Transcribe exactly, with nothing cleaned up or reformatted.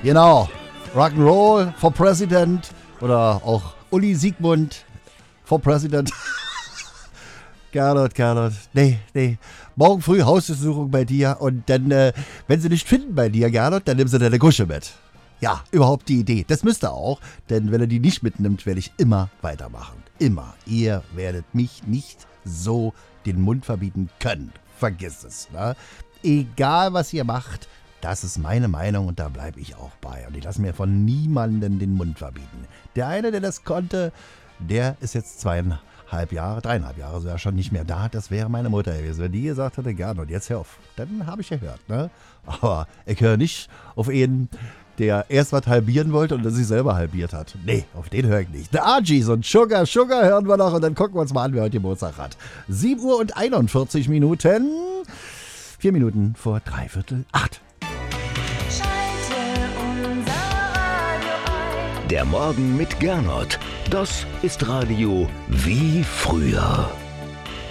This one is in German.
Genau. Rock'n'Roll for President oder auch Uli Siegmund for President. Gernot, Gernot. Nee, nee. Morgen früh Hausdurchsuchung bei dir und dann, äh, wenn sie nicht finden bei dir, Gernot, dann nimm sie deine Gusche mit. Ja, überhaupt die Idee. Das müsst ihr auch, denn wenn er die nicht mitnimmt, werde ich immer weitermachen. Immer. Ihr werdet mich nicht so den Mund verbieten können. Vergiss es. Ne? Egal, was ihr macht, das ist meine Meinung und da bleibe ich auch bei. Und ich lasse mir von niemandem den Mund verbieten. Der eine, der das konnte, der ist jetzt zweieinhalb Jahre, dreieinhalb Jahre sogar schon nicht mehr da. Das wäre meine Mutter gewesen. Wenn die gesagt hätte, Gernot, jetzt hör auf. Dann habe ich gehört. Ne? Aber ich höre nicht auf ihn, der erst was halbieren wollte und dann sich selber halbiert hat. Nee, auf den höre ich nicht. Der Argies und Sugar, Sugar hören wir noch und dann gucken wir uns mal an, wer heute Geburtstag hat. sieben Uhr und einundvierzig Minuten. Vier Minuten vor dreiviertel acht. Der Morgen mit Gernot. Das ist Radio wie früher.